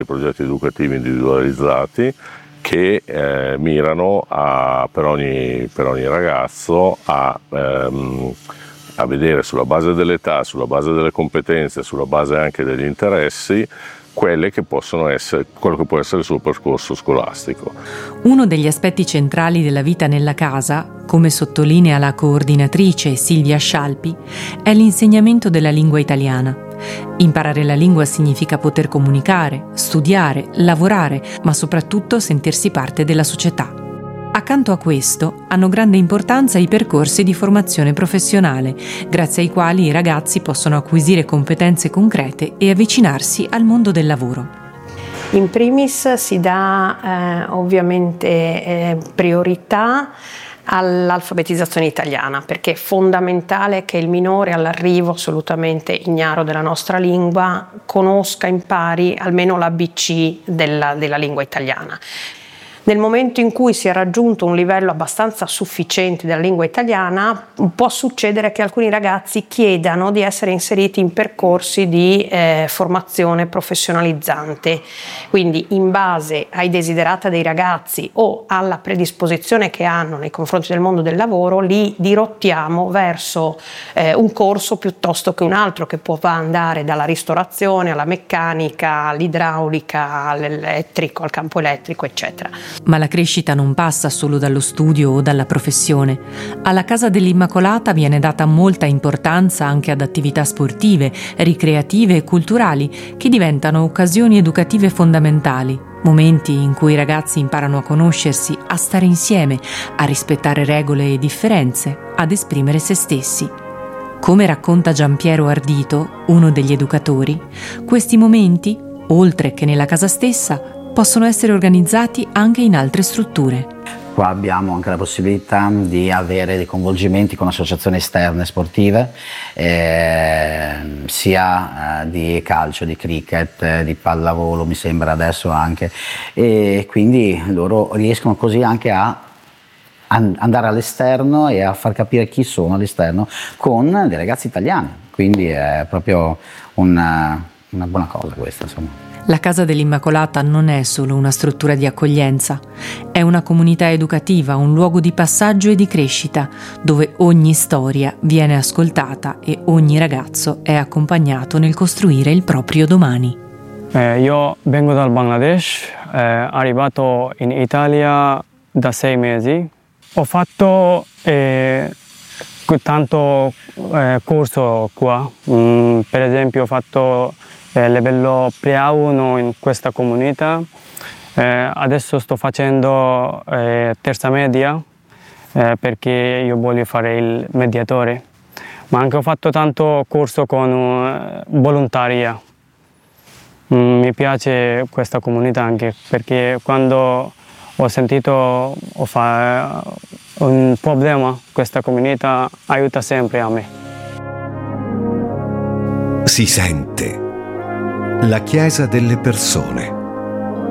progetti educativi individualizzati che mirano per ogni ragazzo a vedere sulla base dell'età, sulla base delle competenze, sulla base anche degli interessi, quello che può essere il suo percorso scolastico. Uno degli aspetti centrali della vita nella casa, come sottolinea la coordinatrice Silvia Scialpi, è l'insegnamento della lingua italiana. Imparare la lingua significa poter comunicare, studiare, lavorare, ma soprattutto sentirsi parte della società. Accanto a questo hanno grande importanza i percorsi di formazione professionale, grazie ai quali i ragazzi possono acquisire competenze concrete e avvicinarsi al mondo del lavoro. In primis si dà ovviamente priorità all'alfabetizzazione italiana, perché è fondamentale che il minore all'arrivo assolutamente ignaro della nostra lingua conosca, impari almeno l'ABC della lingua italiana. Nel momento in cui si è raggiunto un livello abbastanza sufficiente della lingua italiana, può succedere che alcuni ragazzi chiedano di essere inseriti in percorsi di formazione professionalizzante. Quindi, in base ai desiderata dei ragazzi o alla predisposizione che hanno nei confronti del mondo del lavoro, li dirottiamo verso un corso piuttosto che un altro, che può andare dalla ristorazione alla meccanica, all'idraulica, all'elettrico, al campo elettrico, eccetera. Ma la crescita non passa solo dallo studio o dalla professione. Alla Casa dell'Immacolata viene data molta importanza anche ad attività sportive, ricreative e culturali che diventano occasioni educative fondamentali, momenti in cui i ragazzi imparano a conoscersi, a stare insieme, a rispettare regole e differenze, ad esprimere se stessi. Come racconta Giampiero Ardito, uno degli educatori, questi momenti, oltre che nella casa stessa, possono essere organizzati anche in altre strutture. Qua abbiamo anche la possibilità di avere dei coinvolgimenti con associazioni esterne sportive, sia di calcio, di cricket, di pallavolo, mi sembra adesso anche, e quindi loro riescono così anche a andare all'esterno e a far capire chi sono all'esterno con dei ragazzi italiani, quindi è proprio una buona cosa questa, insomma. La Casa dell'Immacolata non è solo una struttura di accoglienza, è una comunità educativa, un luogo di passaggio e di crescita, dove ogni storia viene ascoltata e ogni ragazzo è accompagnato nel costruire il proprio domani. Io vengo dal Bangladesh, arrivato in Italia da 6 mesi. Ho fatto tanto corso qua, per esempio ho fatto livello pre-A1 in questa comunità, adesso sto facendo terza media perché io voglio fare il mediatore, ma anche ho fatto tanto corso con volontaria. Mi piace questa comunità anche perché quando ho sentito un problema, questa comunità aiuta sempre a me. Si sente la Chiesa delle persone.